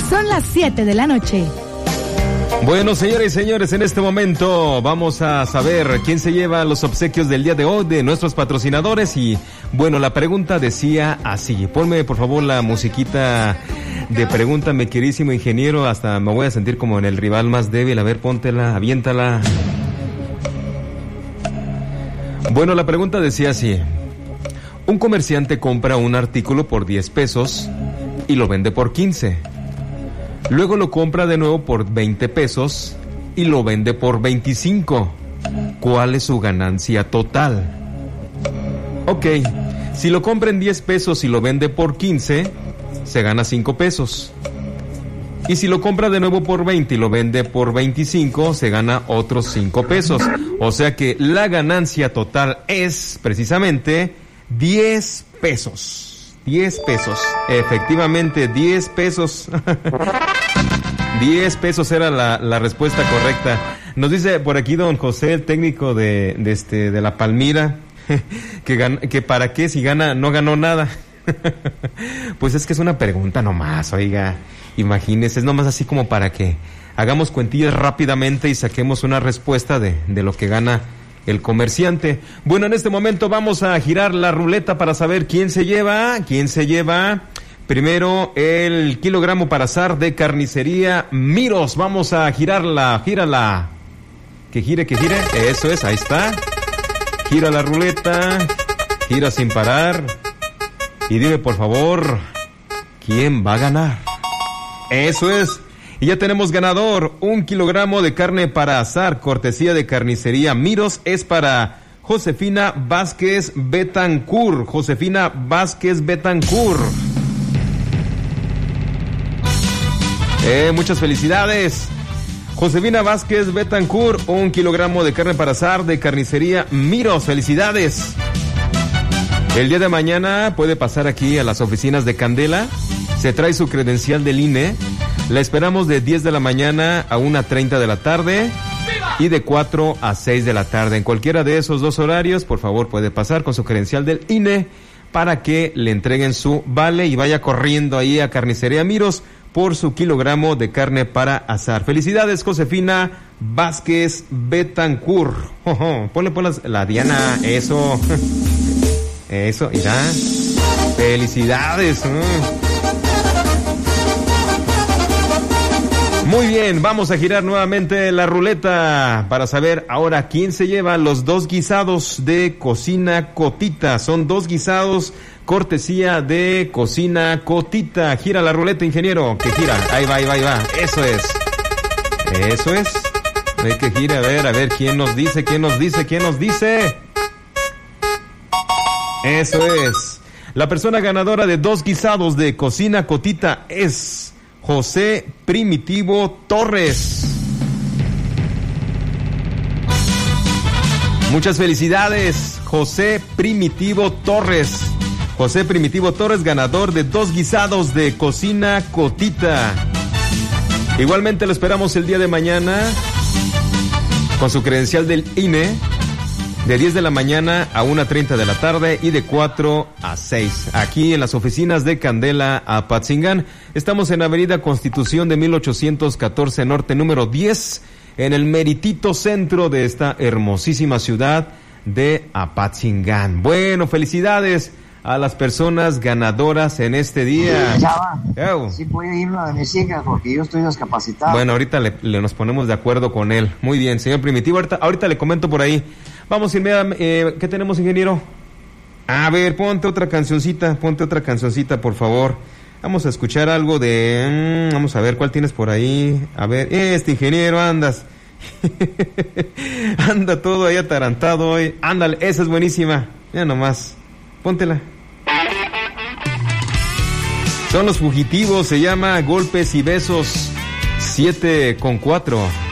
Son las 7 de la noche. Bueno, señores y señores, en este momento vamos a saber quién se lleva los obsequios del día de hoy de nuestros patrocinadores. Y bueno, la pregunta decía así. Ponme por favor la musiquita de pregunta, mi queridísimo ingeniero. Hasta me voy a sentir como en el rival más débil. A ver, póntela, aviéntala. Bueno, la pregunta decía así. Un comerciante compra un artículo por 10 pesos y lo vende por 15. Luego lo compra de nuevo por 20 pesos y lo vende por 25. ¿Cuál es su ganancia total? Ok, si lo compra en 10 pesos y lo vende por 15, se gana 5 pesos. Y si lo compra de nuevo por 20 y lo vende por 25, se gana otros 5 pesos. O sea que la ganancia total es precisamente 10 pesos. 10 pesos, efectivamente 10 pesos. 10 pesos era la respuesta correcta. Nos dice por aquí don José, el técnico de La Palmira, que para qué si gana, no ganó nada. Pues es que es una pregunta nomás, oiga, imagínese, es nomás así como para que hagamos cuentillas rápidamente y saquemos una respuesta de lo que gana el comerciante. Bueno, en este momento vamos a girar la ruleta para saber quién se lleva primero el kilogramo para asar de carnicería Miros. Vamos a girarla, gírala. Que gire, eso es, ahí está. Gira la ruleta, gira sin parar. Y dime por favor, ¿quién va a ganar? Eso es. Y ya tenemos ganador, 1 kilogramo de carne para asar, cortesía de carnicería Miros, es para Josefina Vázquez Betancourt. Josefina Vázquez Betancourt. Muchas felicidades. Josefina Vázquez Betancourt, 1 kilogramo de carne para asar de carnicería Miros. Felicidades. El día de mañana puede pasar aquí a las oficinas de Candela. Se trae su credencial del INE. La esperamos de 10 de la mañana a 1:30 de la tarde y de 4 a 6 de la tarde. En cualquiera de esos dos horarios, por favor, puede pasar con su credencial del INE para que le entreguen su vale y vaya corriendo ahí a Carnicería Miros por su kilogramo de carne para asar. Felicidades, Josefina Vázquez Betancourt. Ponle la Diana, eso. Eso, irá. Felicidades. Muy bien, vamos a girar nuevamente la ruleta para saber ahora quién se lleva los 2 guisados de Cocina Cotita. Son 2 guisados cortesía de Cocina Cotita. Gira la ruleta, ingeniero, que gira. Ahí va. Eso es. Hay que girar, a ver, ¿quién nos dice? Eso es. La persona ganadora de 2 guisados de Cocina Cotita es José Primitivo Torres. Muchas felicidades, José Primitivo Torres. José Primitivo Torres, ganador de 2 guisados de Cocina Cotita. Igualmente lo esperamos el día de mañana con su credencial del INE de 10 de la mañana a 1:30 de la tarde y de 4 a 6. Aquí en las oficinas de Candela, Apatzingán. Estamos en Avenida Constitución de 1814 Norte, número 10, en el meritito centro de esta hermosísima ciudad de Apatzingán. Bueno, felicidades a las personas ganadoras en este día. Chava, sí puede irme a Benecica porque yo estoy discapacitado. Bueno, ahorita le nos ponemos de acuerdo con él. Muy bien, señor Primitivo, ahorita le comento por ahí. Vamos inmediatamente, ¿qué tenemos, ingeniero? A ver, ponte otra cancioncita, por favor. Vamos a escuchar algo de... vamos a ver, ¿cuál tienes por ahí? A ver, ingeniero, andas. Anda todo ahí atarantado hoy. Ándale, esa es buenísima. Mira nomás, póntela. Son Los Fugitivos, se llama Golpes y Besos 7:4.